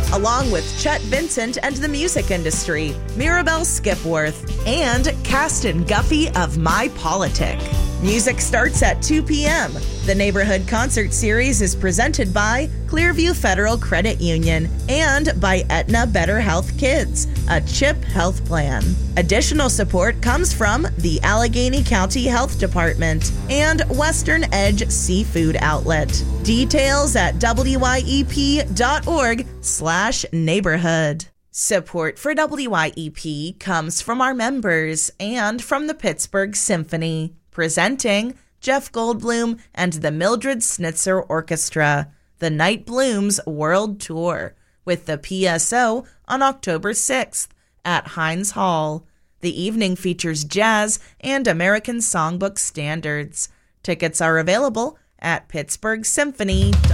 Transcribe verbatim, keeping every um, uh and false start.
along with Chet Vincent and the music industry, Mirabelle Skipworth, and Caston Guffey of My Politic. Music starts at two p.m. The Neighborhood Concert Series is presented by Clearview Federal Credit Union and by Aetna Better Health Kids, a CHIP health plan. Additional support comes from the Allegheny County Health Department and Western Edge Seafood Outlet. Details at W Y E P dot org slash neighborhood. Support for W Y E P comes from our members and from the Pittsburgh Symphony, presenting Jeff Goldblum and the Mildred Snitzer Orchestra, the Night Blooms World Tour, with the P S O on October sixth at Heinz Hall. The evening features jazz and American songbook standards. Tickets are available at Pittsburgh Symphony.